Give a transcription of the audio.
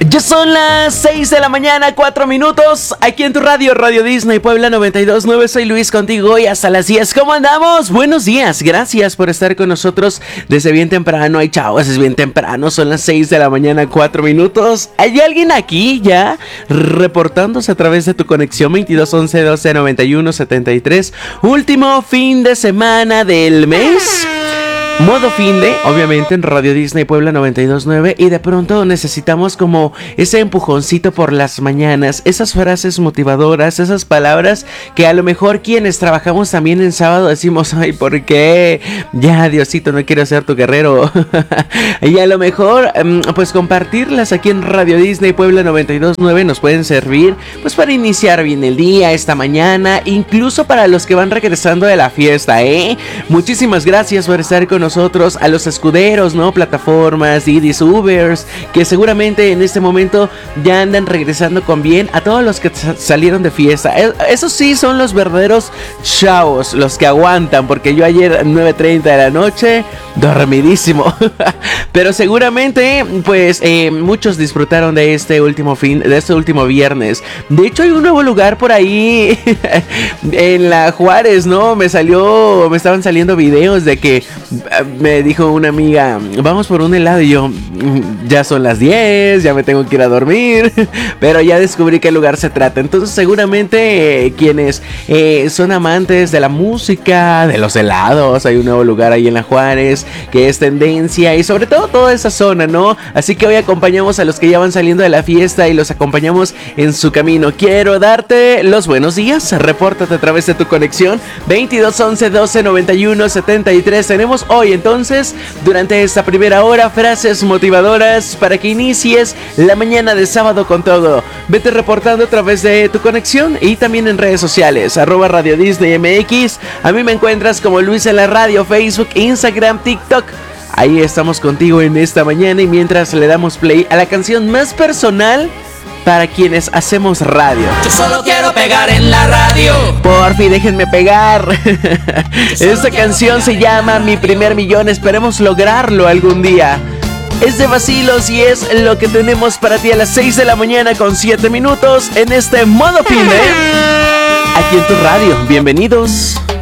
Ya son las 6 de la mañana, 4 minutos. Aquí en tu radio, Radio Disney Puebla 92.9. Soy Luis contigo hoy hasta las 10. ¿Cómo andamos? Buenos días. Gracias por estar con nosotros desde bien temprano. Ay, chavos, es bien temprano. Son las 6 de la mañana, 4 minutos. ¿Hay alguien aquí ya reportándose a través de tu conexión 22 11 12 91 73? Último fin de semana del mes. Modo fin de, obviamente en Radio Disney Puebla 92.9. Y de pronto necesitamos como ese empujoncito por las mañanas, esas frases motivadoras, esas palabras que a lo mejor quienes trabajamos también en sábado decimos: ay, ¿por qué? Ya, Diosito, no quiero ser tu guerrero. Y a lo mejor pues compartirlas aquí en Radio Disney Puebla 92.9 nos pueden servir pues para iniciar bien el día, esta mañana, incluso para los que van regresando de la fiesta, Muchísimas gracias por estar con nosotros, a los escuderos, ¿no? Plataformas, Didis, Ubers, que seguramente en este momento ya andan regresando con bien, a todos los que salieron de fiesta. Esos sí son los verdaderos chavos, los que aguantan, porque yo ayer 9:30 de la noche, dormidísimo. Pero seguramente, pues, muchos disfrutaron de este último viernes. De hecho, hay un nuevo lugar por ahí, en la Juárez, ¿no? Me estaban saliendo videos de que me dijo una amiga: vamos por un helado, y yo: ya son las 10, ya me tengo que ir a dormir. Pero ya descubrí qué lugar se trata. Entonces seguramente quienes son amantes de la música, de los helados, hay un nuevo lugar ahí en la Juárez que es tendencia, y sobre todo toda esa zona, ¿no? Así que hoy acompañamos a los que ya van saliendo de la fiesta y los acompañamos en su camino. Quiero darte los buenos días. Repórtate a través de tu conexión 22 11 12 91 73. Tenemos hoy entonces, durante esta primera hora, frases motivadoras para que inicies la mañana de sábado con todo. Vete reportando a través de tu conexión y también en redes sociales, @Radio Disney MX. A mí me encuentras como Luis en la Radio, Facebook, Instagram, TikTok. Ahí estamos contigo en esta mañana, y mientras le damos play a la canción más personal para quienes hacemos radio. Yo solo quiero pegar en la radio. Por fin, déjenme pegar. Esta canción se llama Mi Primer Millón. Esperemos lograrlo algún día. Es de Vacilos y es lo que tenemos para ti a las 6 de la mañana con 7 minutos en este modo fin de aquí en tu radio. Bienvenidos.